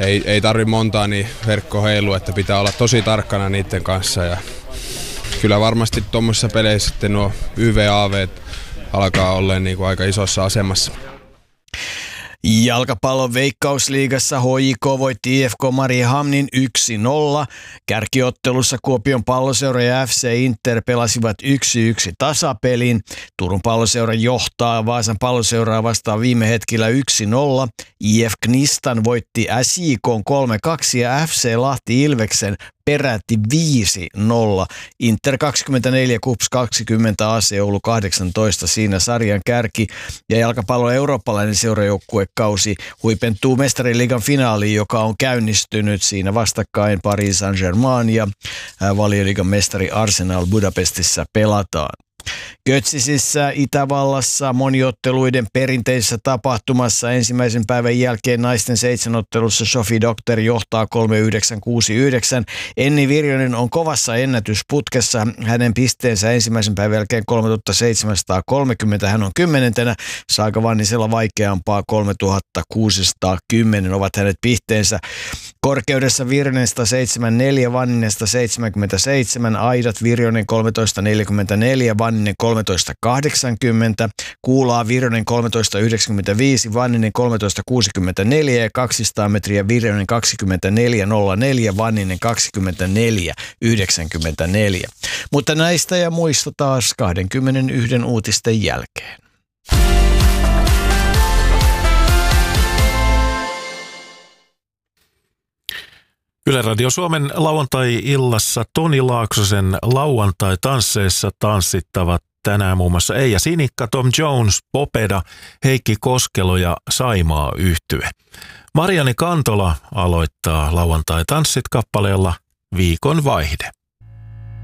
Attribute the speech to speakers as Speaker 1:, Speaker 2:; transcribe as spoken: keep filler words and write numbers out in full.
Speaker 1: ei, ei tarvi montaa niin verkko heilu, että pitää olla tosi tarkkana niiden kanssa. Ja kyllä varmasti tuommoisissa peleissä sitten nuo Y V A V alkaa olla niin kuin aika isossa asemassa.
Speaker 2: Jalkapallon Veikkausliigassa H J K voitti I F K Mariehamnin yksi nolla. Kärkiottelussa Kuopion Palloseura ja F C Inter pelasivat yksi yksi tasapelin. Turun Palloseura johtaa Vaasan Palloseuraa vastaan viime hetkellä yksi nolla. I F Knistan voitti S J K kolme kaksi ja F C Lahti Ilveksen peräti viisi nolla. Inter kaksikymmentäneljä, Kups kaksikymmentä, A C Oulu kahdeksantoista siinä sarjan kärki. Ja jalkapallon eurooppalainen seurajoukkuekausi huipentuu mestariliigan finaaliin, joka on käynnistynyt siinä vastakkain. Paris Saint-Germain ja Valioliigan mestari Arsenal Budapestissa pelataan. Götzisissä Itävallassa moniotteluiden perinteisessä tapahtumassa ensimmäisen päivän jälkeen naisten seitsemänottelussa Sophie Doctor johtaa kolme yhdeksän kuusi yhdeksän. Enni Virjonen on kovassa ennätysputkessa. Hänen pisteensä ensimmäisen päivän jälkeen kolmetuhattaseitsemänsataakolmekymmentä. Hän on kymmenentenä. Saaka Vannisella vaikeampaa kolmetuhattakuusisataakymmenen ovat hänet pisteensä. Korkeudessa Virjonen sata seitsemänkymmentäneljä, Vanninen sata seitsemänkymmentäseitsemän, Aidat Virjonen kolmetoista neljäkymmentäneljä, Vanninen kolmetoista kahdeksankymmentä, Kuulaa Virjonen kolmetoista yhdeksänkymmentäviisi, Vanninen kolmetoista kuusikymmentäneljä ja kaksisataa metriä Virjonen kaksikymmentäneljä nolla neljä, Vanninen kaksikymmentäneljä yhdeksänkymmentäneljä. Mutta näistä ja muista taas kaksikymmentäyksi uutisten jälkeen.
Speaker 3: Yle Radio Suomen lauantai-illassa Toni Laaksosen lauantai-tansseissa tanssittavat tänään muun muassa Eija Sinikka, Tom Jones, Popeda, Heikki Koskelo ja Saimaa Yhtye. Marianne Kantola aloittaa lauantai-tanssit kappaleella Viikon vaihde.